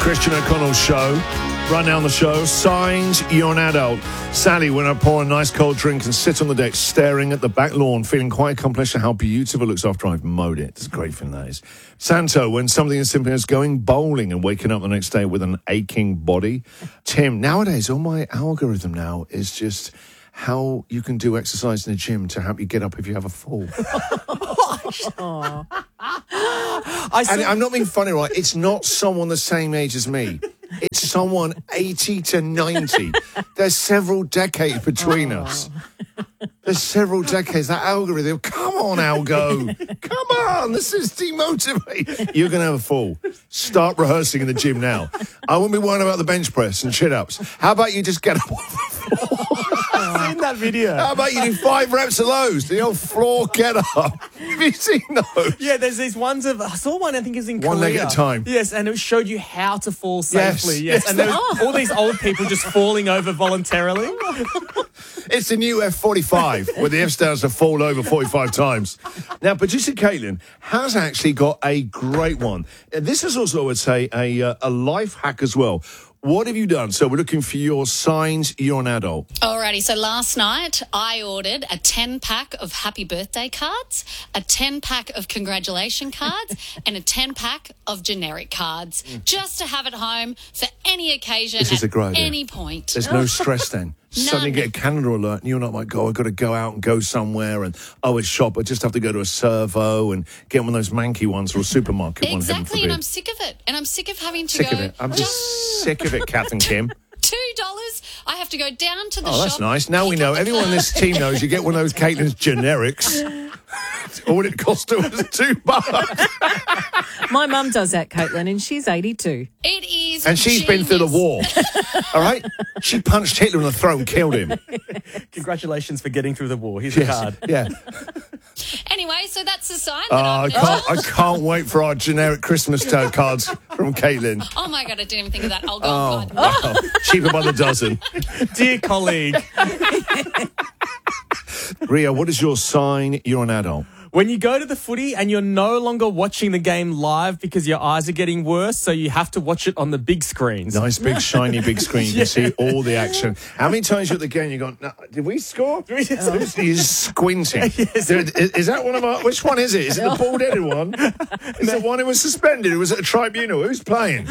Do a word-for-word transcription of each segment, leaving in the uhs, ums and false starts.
Christian O'Connell Show. Right now on the show, signs you're an adult. Sally went up, pour a nice cold drink and sit on the deck staring at the back lawn, feeling quite accomplished at how beautiful it looks after I've mowed it. It's a great feeling, that is. Santo, when something as simple as going bowling and waking up the next day with an aching body. Tim, nowadays, all my algorithm now is just how you can do exercise in the gym to help you get up if you have a fall. I and I'm not being funny, right? It's not someone the same age as me. It's someone eighty to ninety. There's several decades between oh. us. There's several decades. That algorithm, come on, Algo. Come on, this is demotivating. You're going to have a fall. Start rehearsing in the gym now. I won't be worrying about the bench press and chin-ups. How about you just get up off the floor? I've seen that video. How about you do five reps of those? The old floor get up. Have you seen those? Yeah, there's these ones of, I saw one, I think it's in One Korea. leg at a time. Yes, and it showed you how to fall safely. Yes, yes. And there was all these old people just falling over voluntarily. It's the new F forty-five, where the F-stars have fallen over forty-five times. Now, producer Caitlin has actually got a great one. This is also, I would say, a, uh, a life hack as well. What have you done? So we're looking for your signs you're an adult. Alrighty, so last night I ordered a ten-pack of happy birthday cards, a ten-pack of congratulation cards, and a ten-pack of generic cards, just to have at home for any occasion This is at a great idea. any point. There's no stress then. Suddenly get a calendar alert and you're not like, oh, I've got to go out and go somewhere and, oh, it's shop. I just have to go to a servo and get one of those manky ones or a supermarket one. Exactly, and I'm sick of it. And I'm sick of having to sick go. Sick of it. I'm just sick of it, Kath and Kim. Two dollars. I have to go down to the oh, shop. Oh, that's nice. Now we know. Everyone in this team knows you get one of those Caitlin's generics. All it cost her was two bucks. My mum does that, Caitlin, and she's eighty-two. It is And she's genius. been through the war. All right? She punched Hitler in the throat and killed him. Congratulations for getting through the war. Here's yes. the card. Yeah. Anyway, so that's the sign. Oh, That I can't, I can't wait for our generic Christmas tote cards from Caitlin. Oh, my God, I didn't even think of that. I'll go Oh, and wow. Cheaper by the dozen. Dear colleague. Ria, what is your sign you're an adult? When you go to the footy and you're no longer watching the game live because your eyes are getting worse, so you have to watch it on the big screens. Nice, big, shiny, big screen. You can see all the action. How many times you're at the game you've gone, no, did we score? Yes. He's squinting. Yes. Is, is that one of our... Which one is it? Is it the bald-headed one? Is it one who was suspended? Who was at a tribunal? Who's playing?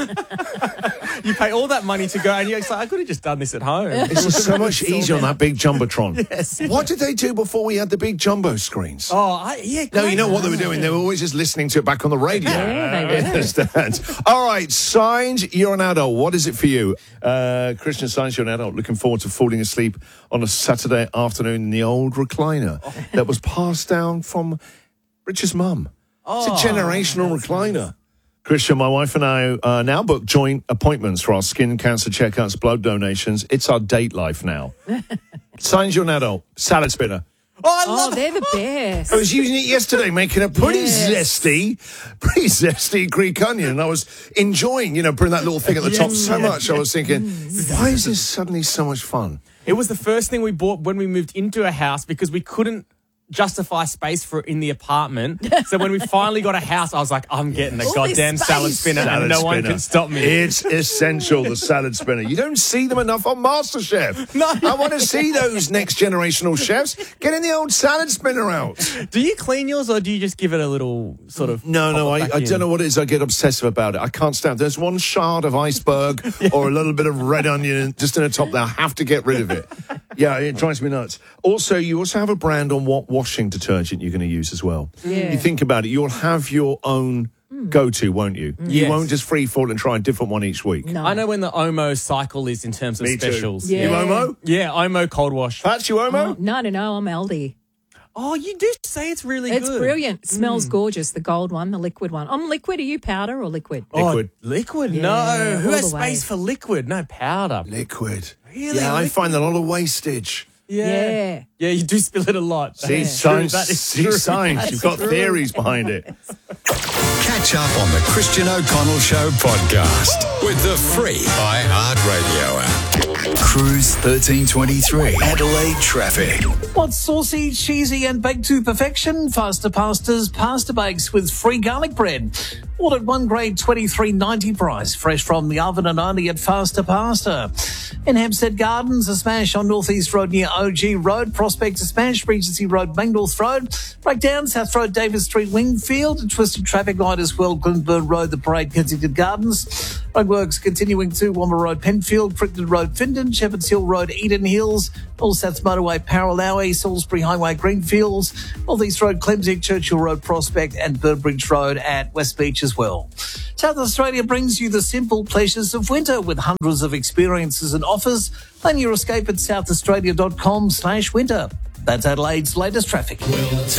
You pay all that money to go and you're like, I could have just done this at home. It's just so much easier on that big Jumbotron. Yes. What did they do before we had the big jumbo screens? Oh, I, yeah. No, you know what they were doing? They were always just listening to it back on the radio. Yeah, they were. Understand? All right, signs you're an adult. What is it for you? Uh, Christian, signs you're an adult. Looking forward to falling asleep on a Saturday afternoon in the old recliner oh. that was passed down from Richard's mum. Oh, it's a generational recliner. Christian, my wife and I uh, now book joint appointments for our skin cancer checkups, blood donations. It's our date life now. Signs you're an adult. Salad spinner. Oh, I love Oh, they're the best. I was using it yesterday, making a pretty Yes. zesty, pretty zesty Greek onion, and I was enjoying, you know, putting that little thing at the top so much. I was thinking, why is this suddenly so much fun? It was the first thing we bought when we moved into a house because we couldn't justify space for it in the apartment. So when we finally got a house, I was like, I'm getting a All goddamn this salad space. spinner Salad and no one spinner. can stop me. It's essential, the salad spinner. You don't see them enough on MasterChef. No. I want to see those next generational chefs getting the old salad spinner out. Do you clean yours or do you just give it a little sort of... No, no, pop I, it back I in? don't know what it is. I get obsessive about it. I can't stand it. There's one shard of iceberg yeah. or a little bit of red onion just in the top there. I have to get rid of it. Yeah, it drives me nuts. Also, you also have a brand on what washing detergent you're going to use as well. Yeah. You think about it, you'll have your own go-to, won't you? You Yes. won't just free fall and try a different one each week. No. I know when the Omo cycle is in terms of Me too. specials. Yeah. You Omo? Yeah, Omo cold wash. Pat, you Omo? Oh, no, no, no, I'm Aldi. Oh, you do say it's really It's good. brilliant. It smells gorgeous, the gold one, the liquid one. I'm liquid. Are you powder or liquid? Liquid. Oh, liquid? Yeah, no. Who all has the way. space for liquid? No, powder. Liquid. Really? Yeah, I Liquid? find that a lot of wastage. Yeah. Yeah. Yeah, you do spill it a lot. See, That's science, true. That is see true. science. That's You've got true. theories behind it. Catch up on the Christian O'Connell Show podcast with the free iHeartRadio app. Cruise thirteen twenty-three. Adelaide traffic. What's saucy, cheesy and baked to perfection? Faster Pastas pasta bakes with free garlic bread. All at one grade twenty-three ninety price, fresh from the oven and only at Faster Pasta. In Hampstead Gardens, a smash on North East Road near O G Road. Prospect, a smash, Regency Road, Mangnorth Road. Breakdown, South Road, Davis Street, Wingfield. A twisted traffic light as well, Glenburn Road, The Parade, Kensington Gardens. Roadworks continuing to Womber Road, Penfield, Crichton Road, Findon, Shepherds Hill Road, Eden Hills. All South Motorway, Paralowie, Salisbury Highway, Greenfields. North East Road, Clemsig, Churchill Road, Prospect and Burbridge Road at West Beach as well. South Australia brings you the simple pleasures of winter with hundreds of experiences and offers. Plan your escape at southaustralia.com slash winter. That's Adelaide's latest traffic.